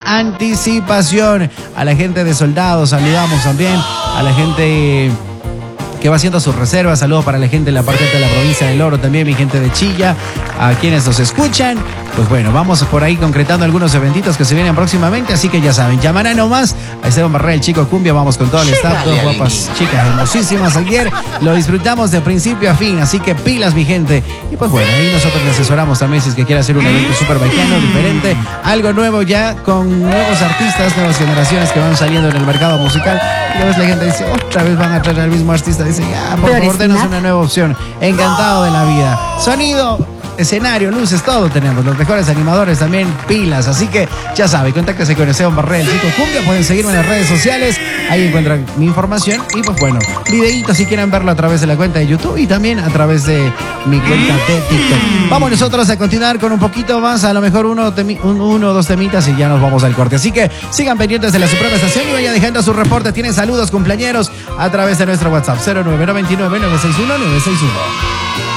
anticipación. A la gente de Soldados saludamos también, a la gente que va haciendo sus reservas. Saludos para la gente de la parte de la provincia del Oro, también mi gente de Chilla, a quienes nos escuchan. Pues bueno, vamos por ahí concretando algunos eventitos que se vienen próximamente, así que ya saben, llamarán nomás a Esteban Barrera, el chico Cumbia. Vamos con todo el staff, dos guapas chicas hermosísimas. Ayer lo disfrutamos de principio a fin, así que pilas, mi gente. Y pues bueno, ahí nosotros le asesoramos también si es que quiere hacer un evento súper bacano, diferente, algo nuevo ya, con nuevos artistas, nuevas generaciones que van saliendo en el mercado musical. Y a veces la gente dice, otra vez van a traer al mismo artista. Dice, ya, por favor, denos una nueva opción. Encantado de la vida. Sonido, escenario, luces, todo tenemos. Los mejores animadores también, pilas. Así que ya saben, contáctense con Esteban Barrera, el chico Cumbia. Pueden seguirme en las redes sociales. Ahí encuentran mi información. Y pues bueno, videitos si quieren verlo a través de la cuenta de YouTube y también a través de mi cuenta de TikTok. Vamos nosotros a continuar con un poquito más. A lo mejor uno o dos temitas y ya nos vamos al corte. Así que sigan pendientes de la Suprema Estación y vayan dejando su reporte. Tienen saludos cumpleañeros a través de nuestro WhatsApp 09929-961-961.